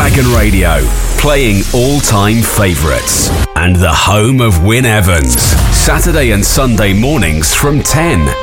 Dragon Radio, playing all-time favourites. And the home of Wyn Evans. Saturday and Sunday mornings from 10